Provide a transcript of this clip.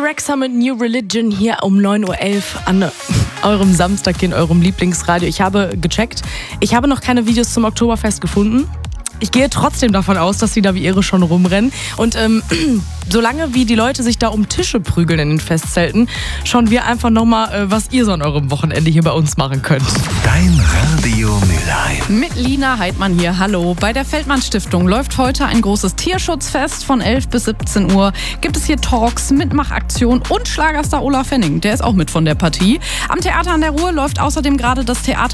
Rexha mit New Religion hier um 9.11 Uhr an eurem Samstag in eurem Lieblingsradio. Ich habe gecheckt, ich habe noch keine Videos zum Oktoberfest gefunden. Ich gehe trotzdem davon aus, dass sie da wie irre schon rumrennen. Und solange wie die Leute sich da um Tische prügeln in den Festzelten, schauen wir einfach nochmal, was ihr so an eurem Wochenende hier bei uns machen könnt. Dein Radio Mülheim. Mit Lina Heidmann hier, hallo. Bei der Feldmann Stiftung läuft heute ein großes Tierschutzfest. Von 11 bis 17 Uhr gibt es hier Talks, Mitmachaktion und Schlagerstar Olaf Henning. Der ist auch mit von der Partie. Am Theater an der Ruhr läuft außerdem gerade das Theater